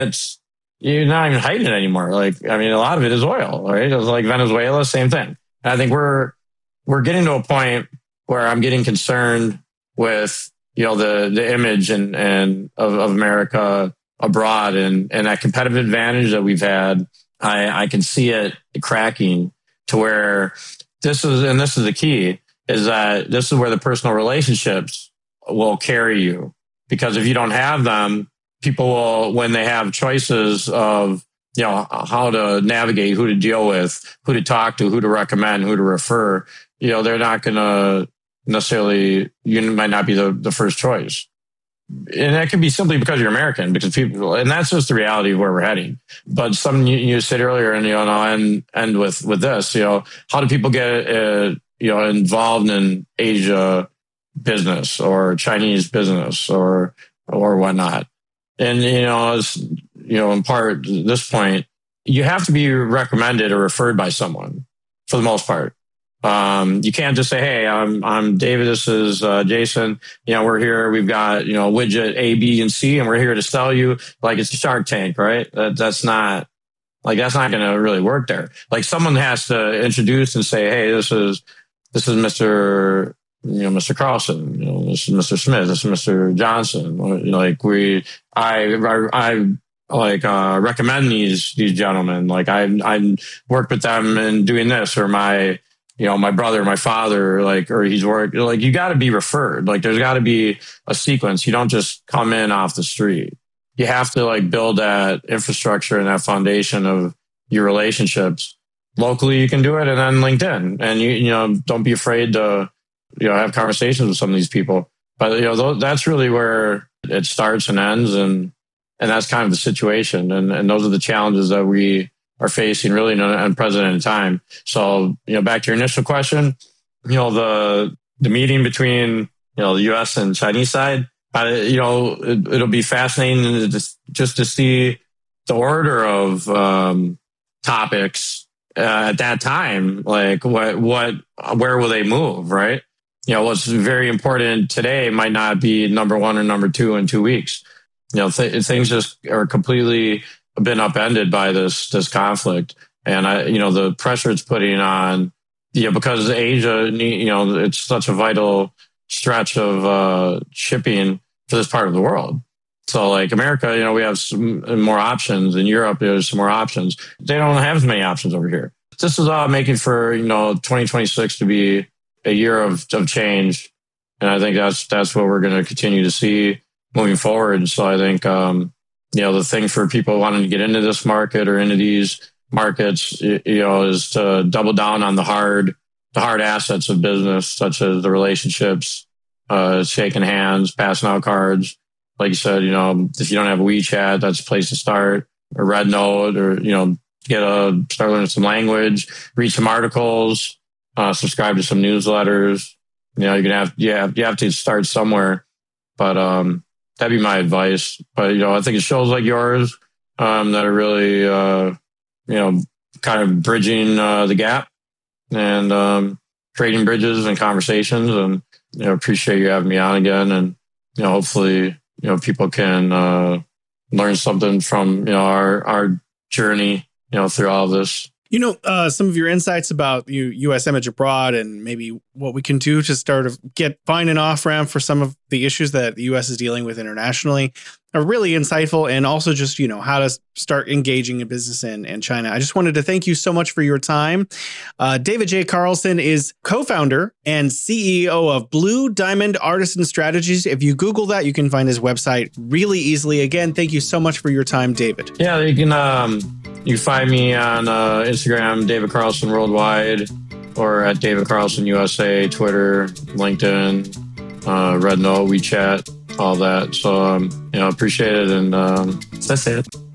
it's, you're not even hiding it anymore. Like, I mean, a lot of it is oil, right? It was like Venezuela, same thing. And I think we're getting to a point where I'm getting concerned with, the image and of America abroad and that competitive advantage that we've had. I can see it cracking to where this is the key, is that this is where the personal relationships will carry you. Because if you don't have them, people will, when they have choices of, how to navigate, who to deal with, who to talk to, who to recommend, who to refer, they're not going to necessarily, you might not be the first choice. And that could be simply because you're American, because people, and that's just the reality of where we're heading. But something you said earlier, and, I'll end with this, how do people get, involved in Asia business or Chinese business or whatnot? And, in part, at this point, you have to be recommended or referred by someone for the most part. You can't just say, hey, I'm David. This is Jason. We're here. We've got, widget A, B, and C, and we're here to sell you. Like, it's a Shark Tank, right? That's not going to really work there. Like, someone has to introduce and say, hey, this is Mr. Mr. Carlson, this is Mr. Smith, this is Mr. Johnson. I recommend these gentlemen. Like, I worked with them in doing this, or my brother, my father, or he's worked, you got to be referred. Like, there's got to be a sequence. You don't just come in off the street. You have to build that infrastructure and that foundation of your relationships. Locally, you can do it, and then LinkedIn, and don't be afraid to have conversations with some of these people. But that's really where it starts and ends, and that's kind of the situation, and those are the challenges that we are facing really in an unprecedented time. So, back to your initial question, the meeting between, the U.S. and Chinese side, it'll be fascinating just to see the order of topics at that time. Like, where will they move, right? What's very important today might not be number one or number two in 2 weeks. Things just are completely been upended by this conflict, and the pressure it's putting on, because Asia, it's such a vital stretch of shipping for this part of the world. So, like America, we have some more options. In Europe, there's some more options. They don't have as many options over here. This is all making for 2026 to be a year of change, and I think that's what we're going to continue to see moving forward. So I think the thing for people wanting to get into this market or into these markets, is to double down on the hard assets of business, such as the relationships, shaking hands, passing out cards. Like you said, if you don't have a WeChat, that's a place to start, or Red Note, or, start learning some language, read some articles, subscribe to some newsletters. You have to start somewhere, but, that'd be my advice. But, I think it shows like yours, that are really, kind of bridging, the gap and, creating bridges and conversations, and, appreciate you having me on again. And, hopefully, people can, learn something from, our journey, through all of this. Some of your insights about U.S. image abroad, and maybe what we can do to find an off-ramp for some of the issues that the U.S. is dealing with internationally are really insightful, and also just, how to start engaging in business in China. I just wanted to thank you so much for your time. David J. Carlson is co-founder and CEO of Blue Diamond Artisan Strategies. If you Google that, you can find his website really easily. Again, thank you so much for your time, David. Yeah, you can find me on Instagram, David Carlson Worldwide, or at David Carlson USA, Twitter, LinkedIn, Red Note, WeChat, all that. So, appreciate it. And that's it.